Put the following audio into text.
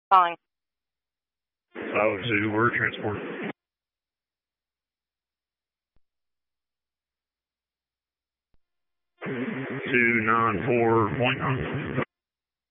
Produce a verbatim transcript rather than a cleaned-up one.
Calling. Solid Zoo, word transport. two nine four point nine.